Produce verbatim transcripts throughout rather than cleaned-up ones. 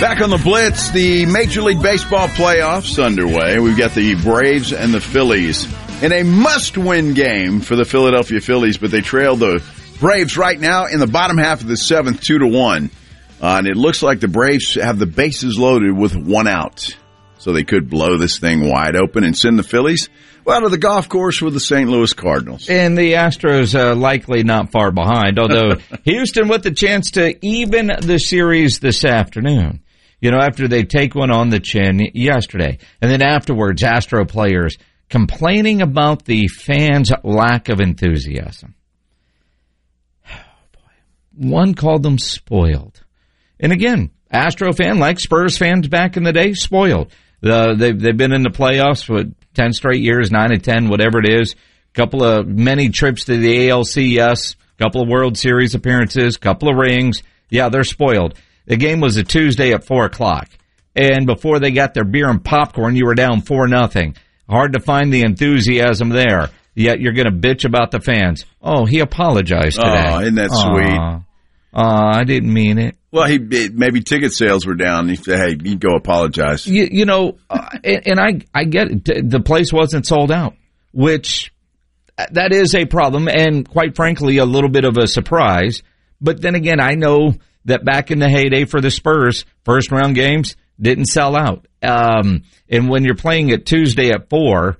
Back on the Blitz, the Major League Baseball playoffs underway. We've got the Braves and the Phillies in a must-win game for the Philadelphia Phillies, but they trail the Braves right now in the bottom half of the seventh, two to one. Uh, and it looks like the Braves have the bases loaded with one out. So they could blow this thing wide open and send the Phillies, well, to the golf course with the Saint Louis Cardinals. And the Astros uh, likely not far behind, although Houston with the chance to even the series this afternoon. You know, after they take one on the chin yesterday. And then afterwards, Astro players complaining about the fans' lack of enthusiasm. Oh, boy. One called them spoiled. And again, Astro fan, like Spurs fans back in the day, spoiled. Uh, they've, they've been in the playoffs for ten straight years, nine and ten, whatever it is. Couple of, many trips to the A L C S, couple of World Series appearances, couple of rings. Yeah, they're spoiled. The game was a Tuesday at four o'clock. And before they got their beer and popcorn, you were down four nothing. Hard to find the enthusiasm there. Yet you're going to bitch about the fans. Oh, he apologized today. Oh, isn't that Aww. sweet? Uh, I didn't mean it. Well, he maybe ticket sales were down. He said, hey, you go apologize. You, you know, uh, and, and I, I get it. The place wasn't sold out, which that is a problem and, quite frankly, a little bit of a surprise. But then again, I know that back in the heyday for the Spurs, first round games didn't sell out. Um, and when you're playing it Tuesday at four,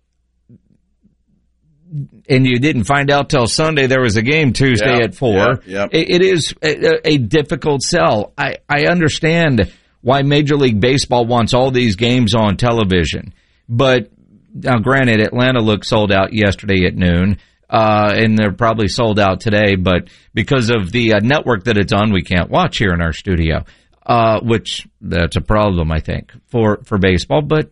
and you didn't find out till Sunday there was a game Tuesday yep, at four, yep, yep. It, it is a, a difficult sell. I, I understand why Major League Baseball wants all these games on television. But now, granted, Atlanta looked sold out yesterday at noon. Uh, and they're probably sold out today, but because of the uh, network that it's on, we can't watch here in our studio, uh, which that's a problem, I think, for, for baseball. But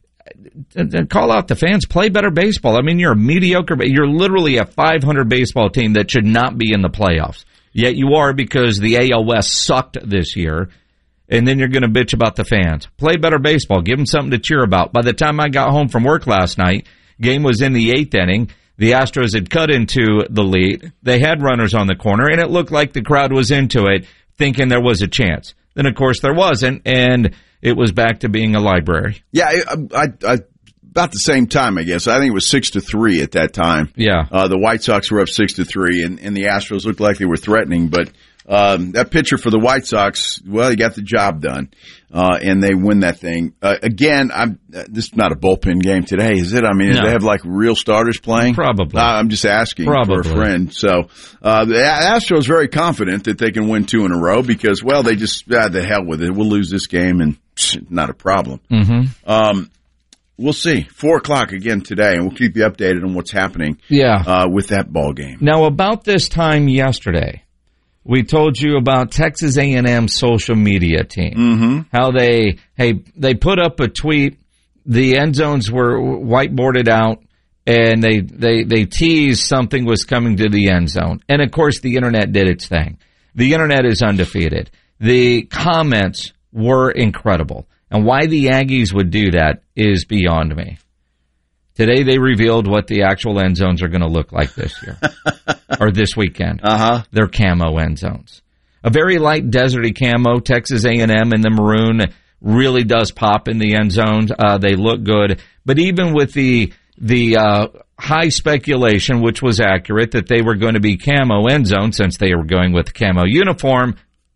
uh, call out the fans, play better baseball. I mean, you're a mediocre, you're literally a five hundred baseball team that should not be in the playoffs. Yet you are because the A L West sucked this year. And then you're going to bitch about the fans. Play better baseball. Give them something to cheer about. By the time I got home from work last night, game was in the eighth inning. The Astros had cut into the lead. They had runners on the corner, and it looked like the crowd was into it, thinking there was a chance. Then, of course, there wasn't, and it was back to being a library. Yeah, I, I, I about the same time, I guess. I think it was six to three at that time. Yeah, uh, the White Sox were up six to three, and, and the Astros looked like they were threatening, but um, that pitcher for the White Sox, well, he got the job done, uh, and they win that thing. Uh, again, I'm, uh, this is not a bullpen game today, is it? I mean, no. Do they have like real starters playing? Probably. Uh, I'm just asking Probably. for a friend. So, uh, the Astros very confident that they can win two in a row because, well, they just, ah, the hell with it. We'll lose this game and psh, not a problem. Mm-hmm. Um, we'll see. Four o'clock again today, and we'll keep you updated on what's happening yeah. uh, with that ball game. Now, about this time yesterday, we told you about Texas A and M's social media team. Mm-hmm. How they, hey, they put up a tweet. The end zones were whiteboarded out, and they, they, they teased something was coming to the end zone. And, of course, the Internet did its thing. The Internet is undefeated. The comments were incredible. And why the Aggies would do that is beyond me. Today they revealed what the actual end zones are going to look like this year. Or this weekend. Uh-huh. They're camo end zones. A very light deserty camo, Texas A and M in the maroon really does pop in the end zones. Uh, they look good. But even with the the uh, high speculation, which was accurate, that they were going to be camo end zone since they were going with camo uniform.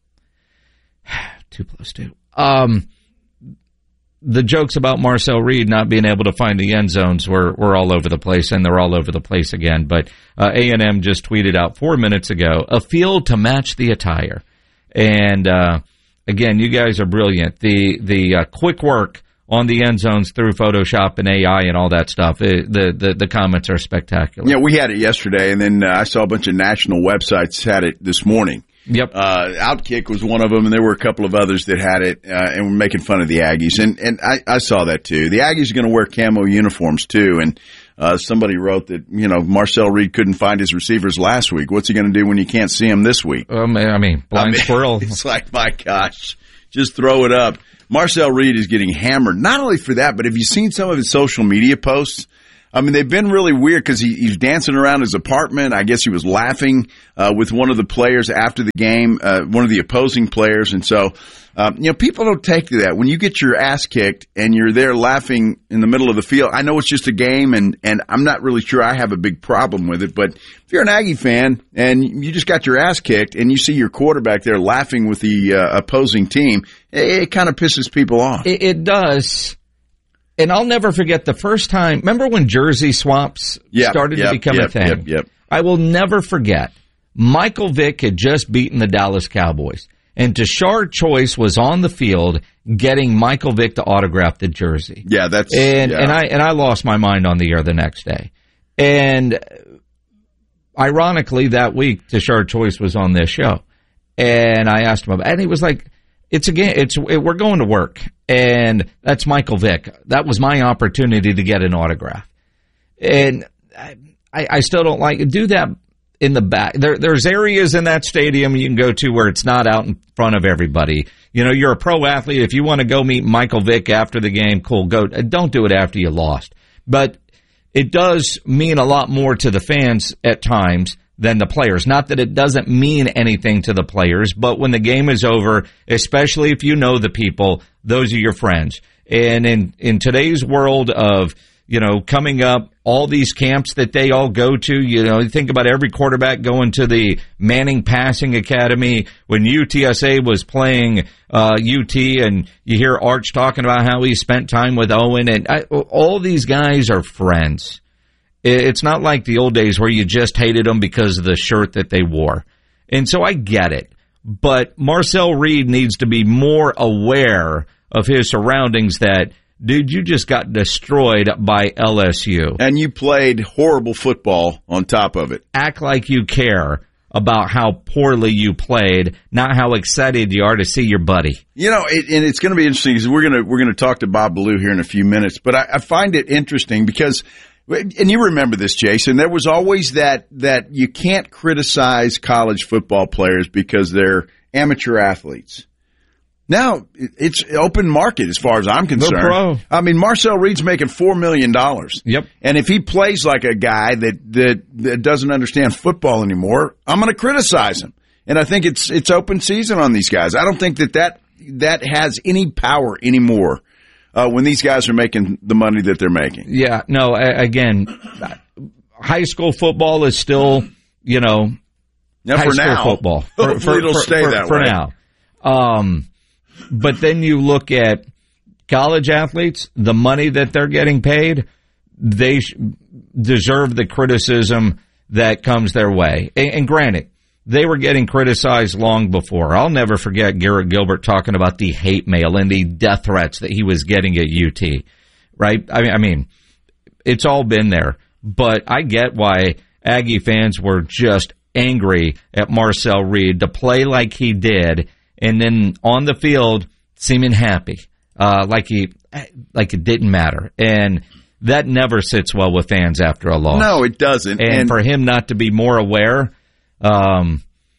Two plus two. Um... The jokes about Marcel Reed not being able to find the end zones were, were all over the place, and they're all over the place again. But uh, A and M just tweeted out four minutes ago, a field to match the attire. And, uh, again, you guys are brilliant. The the uh, quick work on the end zones through Photoshop and A I and all that stuff, it, the, the, the comments are spectacular. Yeah, we had it yesterday, and then uh, I saw a bunch of national websites had it this morning. Yep. Uh, Outkick was one of them, and there were a couple of others that had it, uh, and were making fun of the Aggies. And, and I, I saw that too. The Aggies are going to wear camo uniforms too. And, uh, somebody wrote that, you know, Marcel Reed couldn't find his receivers last week. What's he going to do when you can't see him this week? Um, I mean, blind I mean, squirrel. It's like, my gosh, just throw it up. Marcel Reed is getting hammered, not only for that, but have you seen some of his social media posts? I mean, they've been really weird because he, he's dancing around his apartment. I guess he was laughing uh, with one of the players after the game, uh, one of the opposing players. And so, um, you know, people don't take to that. When you get your ass kicked and you're there laughing in the middle of the field, I know it's just a game, and, and I'm not really sure I have a big problem with it. But if you're an Aggie fan and you just got your ass kicked and you see your quarterback there laughing with the uh, opposing team, it, it kind of pisses people off. It, it does. And I'll never forget the first time. Remember when jersey swaps yep, started yep, to become yep, a thing? Yep, yep. I will never forget. Michael Vick had just beaten the Dallas Cowboys, and Tashard Choice was on the field getting Michael Vick to autograph the jersey. Yeah, that's and yeah. and I and I lost my mind on the air the next day. And ironically, that week Tashard Choice was on this show, and I asked him about, and he was like, "It's again, it's it, we're going to work." And that's Michael Vick. That was my opportunity to get an autograph. And I, I still don't like it. Do that in the back. There, there's areas in that stadium you can go to where it's not out in front of everybody. You know, you're a pro athlete. If you want to go meet Michael Vick after the game, cool, go. Don't do it after you lost. But it does mean a lot more to the fans at times than the players. Not that it doesn't mean anything to the players, but when the game is over, especially if you know the people, those are your friends. And in, in today's world of, you know, coming up, all these camps that they all go to, you know, you think about every quarterback going to the Manning Passing Academy. When U T S A was playing uh, U T, and you hear Arch talking about how he spent time with Owen, and I, all these guys are friends. It's not like the old days where you just hated them because of the shirt that they wore. And so I get it. But Marcel Reed needs to be more aware of his surroundings that, dude, you just got destroyed by L S U. And you played horrible football on top of it. Act like you care about how poorly you played, not how excited you are to see your buddy. You know, it, and it's going to be interesting because we're going to we're going to talk to Bob Ballou here in a few minutes. But I, I find it interesting because, and you remember this, Jason, there was always that that you can't criticize college football players because they're amateur athletes. Now, it's open market as far as I'm concerned. They're pro. I mean, Marcel Reed's making four million dollars. Yep. And if he plays like a guy that, that, that doesn't understand football anymore, I'm going to criticize him. And I think it's it's open season on these guys. I don't think that that, that has any power anymore uh, when these guys are making the money that they're making. Yeah, no, again, high school football is still, you know, now, high for school now, football. For, hopefully for, it'll for, stay for, that for way. now. Um, but then you look at college athletes, the money that they're getting paid, they sh- deserve the criticism that comes their way. And, and granted, they were getting criticized long before. I'll never forget Garrett Gilbert talking about the hate mail and the death threats that he was getting at U T, right? I mean, I mean, it's all been there. But I get why Aggie fans were just angry at Marcel Reed to play like he did, and then on the field seeming happy, uh, like he, like it didn't matter. And that never sits well with fans after a loss. No, it doesn't. And, and for him not to be more aware, um,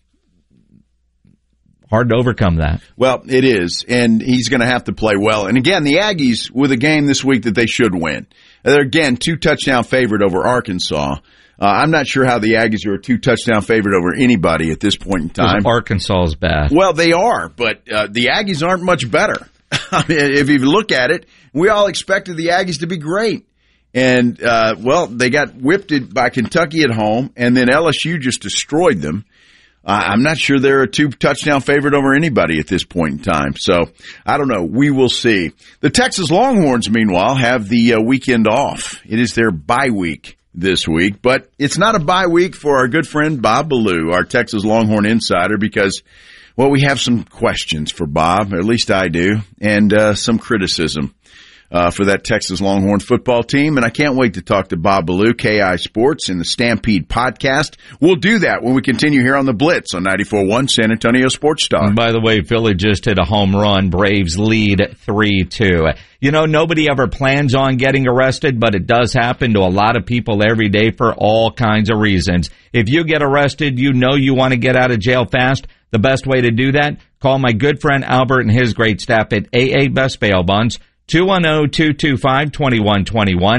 hard to overcome that. Well, it is, and he's going to have to play well. And again, the Aggies with a game this week that they should win. They're, again, two touchdown favorite over Arkansas. Uh, I'm not sure how the Aggies are a two-touchdown favorite over anybody at this point in time. Arkansas is bad. Well, they are, but uh, the Aggies aren't much better. I mean, if you look at it, we all expected the Aggies to be great. And, uh, well, they got whipped by Kentucky at home, and then L S U just destroyed them. Uh, I'm not sure they're a two-touchdown favorite over anybody at this point in time. So, I don't know. We will see. The Texas Longhorns, meanwhile, have the uh, weekend off. It is their bye week this week, but it's not a bye week for our good friend Bob Ballou, our Texas Longhorn insider, because, well, we have some questions for Bob, or at least I do, and uh, some criticism uh, for that Texas Longhorn football team. And I can't wait to talk to Bob Ballou, K I Sports, in the Stampede podcast. We'll do that when we continue here on the Blitz on ninety-four point one San Antonio Sports Talk. And by the way, Philly just hit a home run. Braves lead three two. You know, nobody ever plans on getting arrested, but it does happen to a lot of people every day for all kinds of reasons. If you get arrested, you know you want to get out of jail fast. The best way to do that, call my good friend Albert and his great staff at A A Best Bail Bonds, two one zero, two two five, two one two one.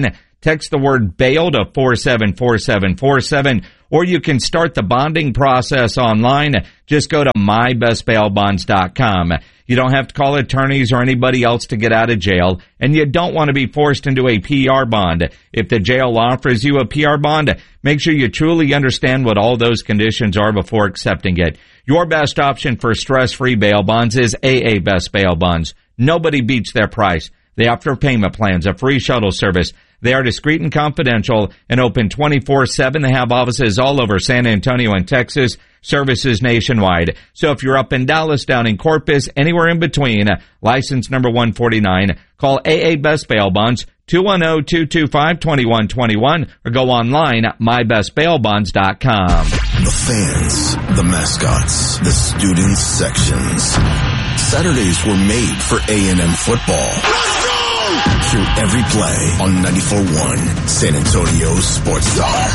Text the word bail to four seven four seven four seven, or you can start the bonding process online. Just go to my best bail bonds dot com. You don't have to call attorneys or anybody else to get out of jail, and you don't want to be forced into a P R bond. If the jail offers you a P R bond, make sure you truly understand what all those conditions are before accepting it. Your best option for stress-free bail bonds is A A Best Bail Bonds. Nobody beats their price. They offer payment plans, a free shuttle service. They are discreet and confidential and open twenty-four seven. They have offices all over San Antonio and Texas, services nationwide. So if you're up in Dallas, down in Corpus, anywhere in between, license number one forty-nine, call A A Best Bail Bonds, two one zero, two two five, two one two one, or go online at my best bail bonds dot com. The fans, the mascots, the student sections. Saturdays were made for A and M football. Let's go! Hear every play on ninety-four point one San Antonio Sports Star.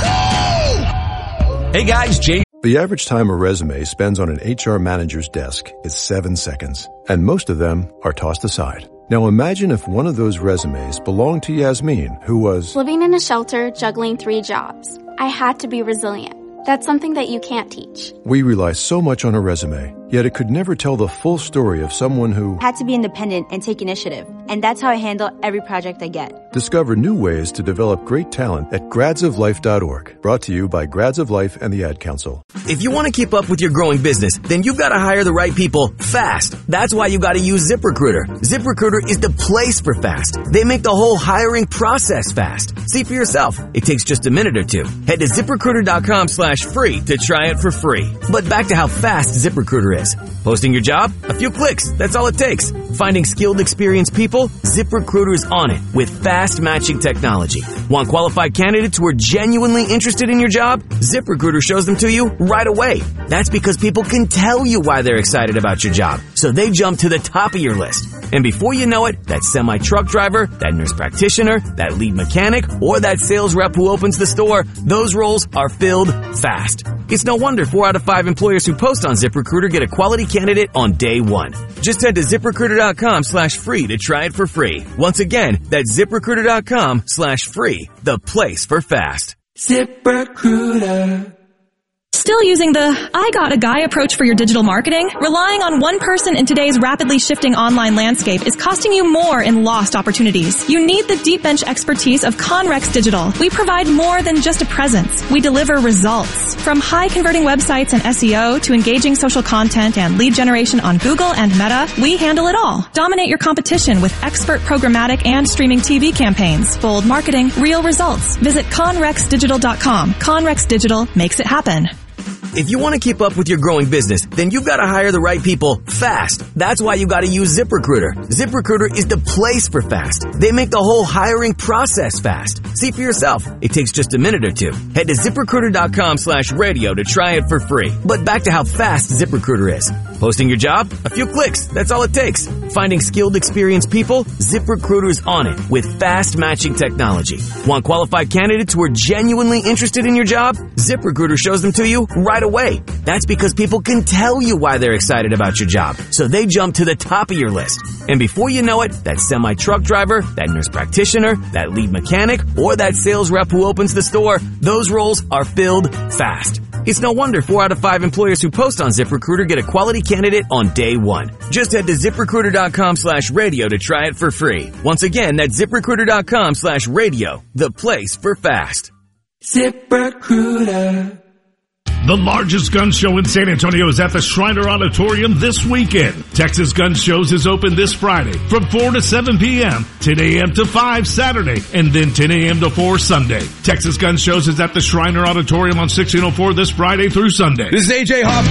Hey guys, Jay. The average time a resume spends on an H R manager's desk is seven seconds, and most of them are tossed aside. Now imagine if one of those resumes belonged to Yasmin, who was living in a shelter, juggling three jobs. I had to be resilient. That's something that you can't teach. We rely so much on a resume, yet it could never tell the full story of someone who had to be independent and take initiative. And that's how I handle every project I get. Discover new ways to develop great talent at grads of life dot org. Brought to you by Grads of Life and the Ad Council. If you want to keep up with your growing business, then you've got to hire the right people fast. That's why you got to use ZipRecruiter. ZipRecruiter is the place for fast. They make the whole hiring process fast. See for yourself. It takes just a minute or two. Head to ZipRecruiter.com slash free to try it for free. But back to how fast ZipRecruiter is. Posting your job? A few clicks. That's all it takes. Finding skilled, experienced people? ZipRecruiter's on it with fast matching technology. Want qualified candidates who are genuinely interested in your job? ZipRecruiter shows them to you right away. That's because people can tell you why they're excited about your job, so they jump to the top of your list. And before you know it, that semi-truck driver, that nurse practitioner, that lead mechanic, or that sales rep who opens the store, those roles are filled fast. It's no wonder four out of five employers who post on ZipRecruiter get a quality candidate on day one. Just head to ZipRecruiter.com slash free to try it for free. Once again, that's ZipRecruiter.com slash free, the place for fast. ZipRecruiter. Still using the I got a guy approach for your digital marketing? Relying on one person in today's rapidly shifting online landscape is costing you more in lost opportunities. You need the deep bench expertise of Conrex Digital. We provide more than just a presence. We deliver results. From high converting websites and S E O to engaging social content and lead generation on Google and Meta, we handle it all. Dominate your competition with expert programmatic and streaming T V campaigns. Bold marketing, real results. Visit Conrex Digital dot com. Conrex Digital makes it happen. If you want to keep up with your growing business, then you've got to hire the right people fast. That's why you got to use ZipRecruiter. ZipRecruiter is the place for fast. They make the whole hiring process fast. See for yourself. It takes just a minute or two. Head to ZipRecruiter.com slash radio to try it for free. But back to how fast ZipRecruiter is. Posting your job? A few clicks. That's all it takes. Finding skilled, experienced people? ZipRecruiter's on it with fast matching technology. Want qualified candidates who are genuinely interested in your job? ZipRecruiter shows them to you right away. That's because people can tell you why they're excited about your job, so they jump to the top of your list. And before you know it, that semi-truck driver, that nurse practitioner, that lead mechanic, or that sales rep who opens the store, those roles are filled fast. It's no wonder four out of five employers who post on ZipRecruiter get a quality candidate on day one. Just head to ZipRecruiter.com slash radio to try it for free. Once again, that's ZipRecruiter.com slash radio, the place for fast. ZipRecruiter. The largest gun show in San Antonio is at the Shriner Auditorium this weekend. Texas Gun Shows is open this Friday from four to seven p.m., ten a.m. to five Saturday, and then ten a.m. to four Sunday. Texas Gun Shows is at the Shriner Auditorium on sixteen oh four this Friday through Sunday. This is A J Hoffman.